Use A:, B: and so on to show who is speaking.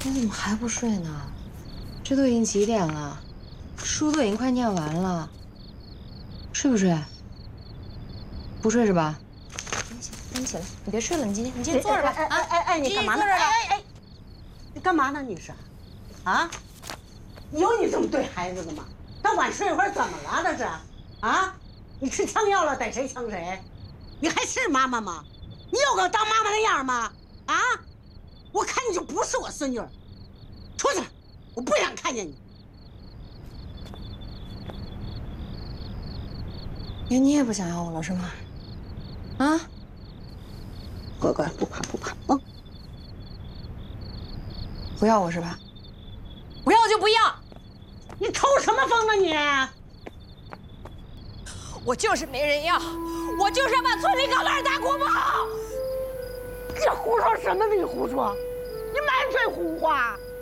A: 你怎么还不睡呢？这都已经几点了？书都已经快念完了，睡不睡？不睡是吧？赶紧起来，你别睡了，你今天坐着吧。
B: 你干嘛呢？你干嘛呢？你是，啊？有你这么对孩子的吗？他晚睡一会儿怎么了？这是，啊？你吃枪药了，逮谁枪谁？你还是妈妈吗？你有个当妈妈的样吗？啊？我看你就不是我孙女儿，出去，我不想看见你。
A: 连你也不想要我了是吗？啊？
B: 乖乖，不怕不怕啊！
A: 不要我是吧？不要就不要。
B: 你抽什么风啊你？
A: 我就是没人要，我就是要把村里搞得二大国宝。
B: 这胡说什么呢？你胡说，你满嘴胡话。